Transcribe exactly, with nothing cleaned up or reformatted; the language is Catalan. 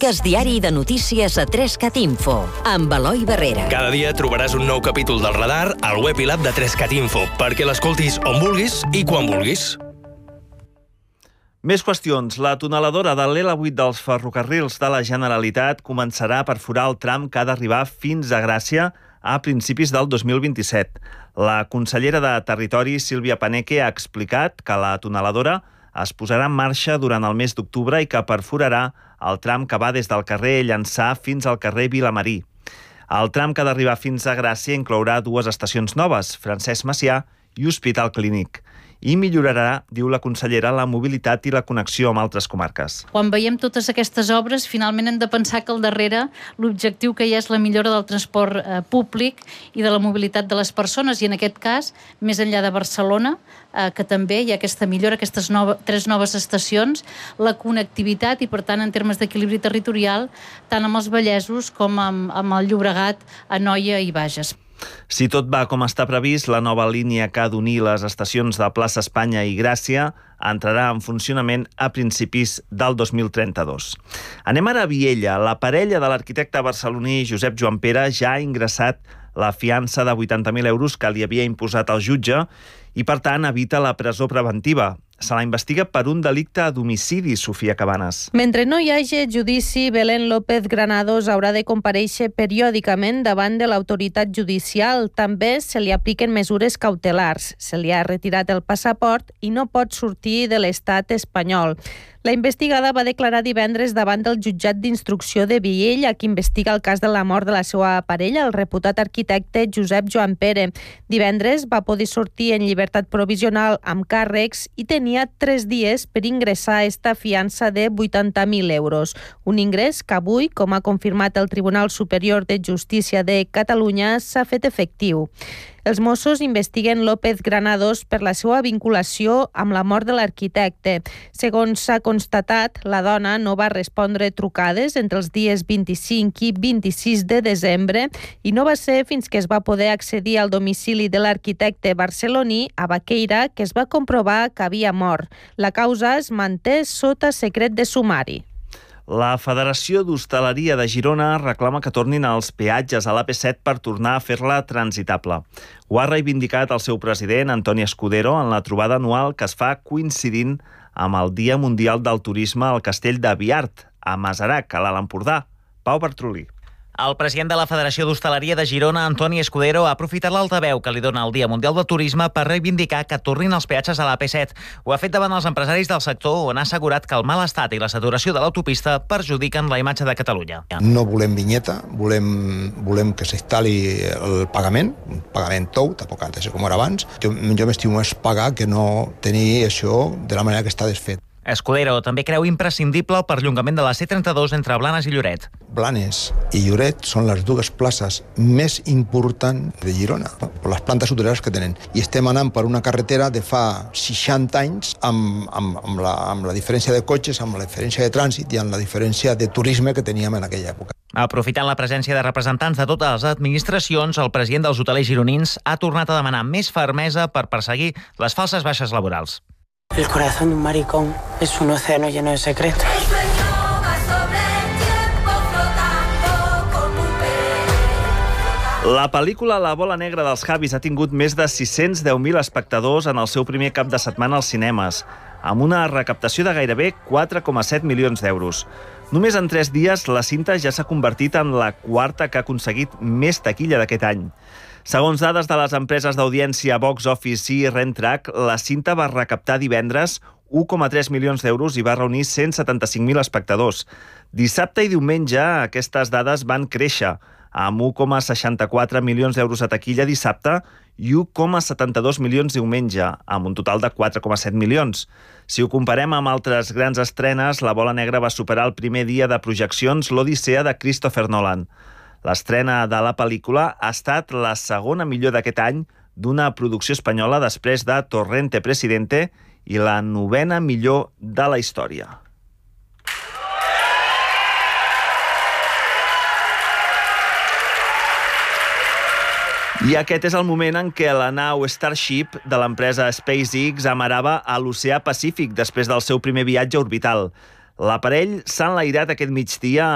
podcast diari de notícies a tres cat info, amb Eloi Barrera. Cada dia trobaràs un nou capítol del Radar al web i l'app de tres cat info, perquè l'escoltis on vulguis i quan vulguis. Més qüestions. La tuneladora de l'L vuit dels ferrocarrils de la Generalitat començarà a perforar el tram que ha d'arribar fins a Gràcia a principis del dos mil vint-i-set. La consellera de Territori, Sílvia Paneque, ha explicat que la tuneladora es posarà en marxa durant el mes d'octubre i que perforarà el tram que va des del carrer Llançà fins al carrer Vilamarí. El tram que ha d'arribar fins a Gràcia inclourà dues estacions noves, Francesc Macià i Hospital Clínic, i millorarà, diu la consellera, la mobilitat i la connexió amb altres comarques. Quan veiem totes aquestes obres, finalment hem de pensar que al darrere l'objectiu que hi ha és la millora del transport eh, públic i de la mobilitat de les persones, i en aquest cas, més enllà de Barcelona, eh, que també hi ha aquesta millora, aquestes nove, tres noves estacions, la connectivitat i, per tant, en termes d'equilibri territorial, tant amb els Vallesos com amb, amb el Llobregat, Anoia i Bages. Si tot va com està previst, la nova línia que ha d'unir les estacions de Plaça Espanya i Gràcia entrarà en funcionament a principis del dos mil trenta-dos. Anem ara a Viella. La parella de l'arquitecte barceloní Josep Joan Pere ja ha ingressat la fiança de vuitanta mil euros que li havia imposat el jutge i, per tant, evita la presó preventiva. Se la investiga per un delicte d'homicidi, Sofia Cabanes. Mentre no hi hagi judici, Belén López Granados haurà de comparèixer periòdicament davant de l'autoritat judicial. També se li apliquen mesures cautelars. Se li ha retirat el passaport i no pot sortir de l'estat espanyol. La investigada va declarar divendres davant del jutjat d'instrucció de Viella, qui investiga el cas de la mort de la seva parella, el reputat arquitecte Josep Joan Pere. Divendres va poder sortir en llibertat provisional amb càrrecs i tenia tres dies per ingressar esta fiança de vuitanta mil euros. Un ingrés que avui, com ha confirmat el Tribunal Superior de Justícia de Catalunya, s'ha fet efectiu. Els Mossos investiguen López Granados per la seva vinculació amb la mort de l'arquitecte. Segons s'ha constatat, la dona no va respondre trucades entre els dies vint-i-cinc i vint-i-sis de desembre i no va ser fins que es va poder accedir al domicili de l'arquitecte barceloní a Baqueira que es va comprovar que havia mort. La causa es manté sota secret de sumari. La Federació d'Hostaleria de Girona reclama que tornin els peatges a l'A P set per tornar a fer-la transitable. Ho ha reivindicat el seu president, Antoni Escudero, en la trobada anual que es fa coincidint amb el Dia Mundial del Turisme al Castell de Biart, a Masarac, a l'Alt Empordà. Pau Bartrolí. El president de la Federació d'Hostaleria de Girona, Antoni Escudero, ha aprofitat l'altaveu que li dona el Dia Mundial del Turisme per reivindicar que tornin els peatges a l'A P set. Ho ha fet davant els empresaris del sector, on ha assegurat que el mal estat i la saturació de l'autopista perjudiquen la imatge de Catalunya. No volem vinyeta, volem, volem que s'instal·li el pagament, un pagament tou, tampoc ha de ser com era abans. Jo, jo m'estimo més pagar que no tenir això de la manera que està desfet. Escudero també creu imprescindible el perllongament de la C trenta-dos entre Blanes i Lloret. Blanes i Lloret són les dues places més importants de Girona, per les plantes hoteleres que tenen. I estem anant per una carretera de fa seixanta anys amb, amb, amb, la, amb la diferència de cotxes, amb la diferència de trànsit i amb la diferència de turisme que teníem en aquella època. Aprofitant la presència de representants de totes les administracions, el president dels hotelers gironins ha tornat a demanar més fermesa per perseguir les falses baixes laborals. El corazón de un maricón es un océano lleno de secretos. La pel·lícula La bola negra dels Javis ha tingut més de sis-cents deu mil espectadors en el seu primer cap de setmana als cinemes, amb una recaptació de gairebé quatre coma set milions d'euros. Només en tres dies, la cinta ja s'ha convertit en la quarta que ha aconseguit més taquilla d'aquest any. Segons dades de les empreses d'audiència Box Office i Rentrack, la cinta va recaptar divendres u coma tres milions d'euros i va reunir cent setanta-cinc mil espectadors. Dissabte i diumenge aquestes dades van créixer, amb u coma seixanta-quatre milions d'euros a taquilla dissabte i u coma setanta-dos milions diumenge, amb un total de quatre coma set milions. Si ho comparem amb altres grans estrenes, La bola negra va superar el primer dia de projeccions l'Odissea de Christopher Nolan. L'estrena de la pel·lícula ha estat la segona millor d'aquest any d'una producció espanyola després de Torrente Presidente i la novena millor de la història. I aquest és el moment en què la nau Starship de l'empresa SpaceX amarava a l'oceà Pacífic després del seu primer viatge orbital. L'aparell s'ha enlairat aquest migdia